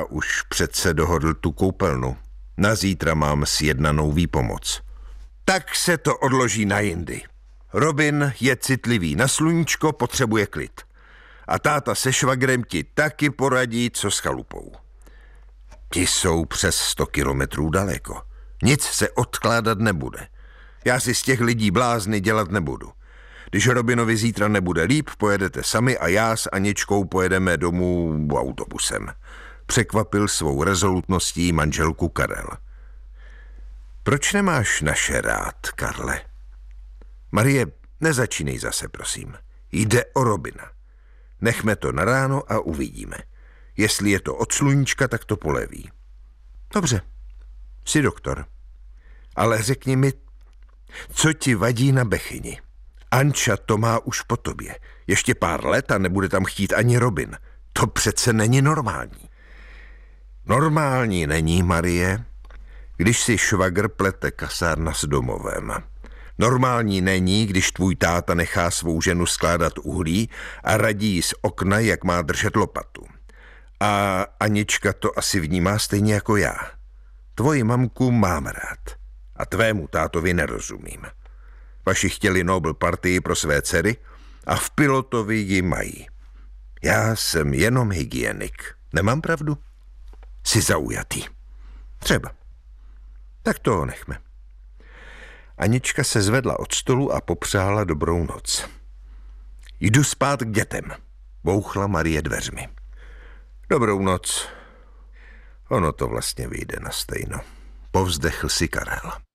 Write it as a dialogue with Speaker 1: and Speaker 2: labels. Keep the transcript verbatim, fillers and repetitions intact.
Speaker 1: Já už přece dohodl tu koupelnu. Na zítra mám sjednanou výpomoc. Tak se to odloží na jindy. Robin je citlivý na sluníčko, potřebuje klid. A táta se švagrem ti taky poradí, co s chalupou. Ti jsou přes sto kilometrů daleko. Nic se odkládat nebude. Já si z těch lidí blázny dělat nebudu. Když Robinovi zítra nebude líp, pojedete sami a já s Aničkou pojedeme domů autobusem. Překvapil svou rezolutností manželku Karel. Proč nemáš naše rád, Karle? Marie, nezačínej zase, prosím. Jde o Robina. Nechme to na ráno a uvidíme. Jestli je to od sluníčka, tak to poleví. Dobře, jsi doktor. Ale řekni mi, co ti vadí na Bechyni? Anča to má už po tobě. Ještě pár let a nebude tam chtít ani Robin. To přece není normální. Normální není, Marie, když si švagr plete kasárna s domovem. Normální není, když tvůj táta nechá svou ženu skládat uhlí a radí jí z okna, jak má držet lopatu. A Anička to asi vnímá stejně jako já. Tvoji mamku mám rád a tvému tátovi nerozumím. Vaši chtěli Nobel partii pro své dcery a v Pilotovi ji mají. Já jsem jenom hygienik. Nemám pravdu? Jsi zaujatý. Třeba. Tak toho nechme. Anička se zvedla od stolu a popřála dobrou noc. Jdu spát k dětem, bouchla Marie dveřmi. Dobrou noc. Ono to vlastně vyjde na stejno. Povzdechl si Karel.